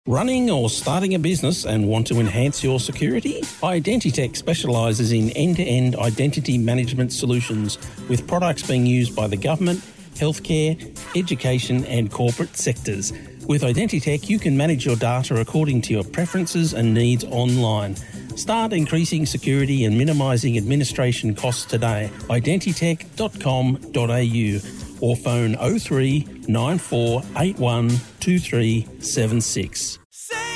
Running or starting a business and want to enhance your security? Identitech specialises in end-to-end identity management solutions with products being used by the government, healthcare, education and corporate sectors. With Identitech, you can manage your data according to your preferences and needs online. Start increasing security and minimising administration costs today. Identitech.com.au or phone 03 9481 2376.